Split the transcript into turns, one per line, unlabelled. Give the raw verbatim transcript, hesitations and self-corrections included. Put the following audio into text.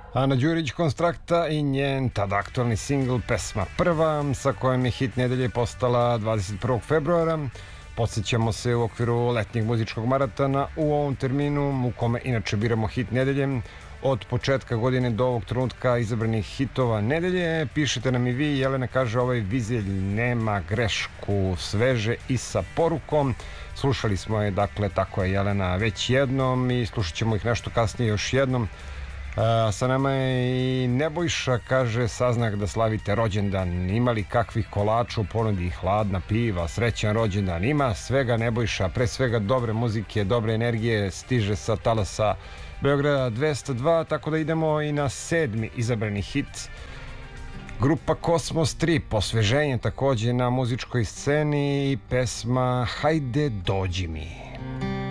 Ana Đurić Konstrakta i njen tada aktualni singl Pesma prva, sa kojom je hit nedelje postala dvadeset prvog februara. Podsjećamo se u okviru letnjeg muzičkog maratona u ovom terminu, u kome inače biramo hit nedelje. Od početka godine do ovog trenutka izabranih hitova nedelje. Pišete nam i vi. Jelena kaže, ovaj vizelj nema grešku, sveže i sa porukom. Slušali smo je, dakle, tako je Jelena već jednom i slušat ćemo ih nešto kasnije još jednom. A, sa nama je i Nebojša, kaže, saznak da slavite rođendan. Ima li kakvih kolača u ponudi, hladna piva, srećan rođendan? Ima svega, Nebojša, pre svega dobre muzike, dobre energije, stiže sa talasa Beograda dvesta dva, tako da idemo i na sedmi izabrani hit. Grupa Kosmos tri, posveženje takođe na muzičkoj sceni i pesma Hajde dođi mi.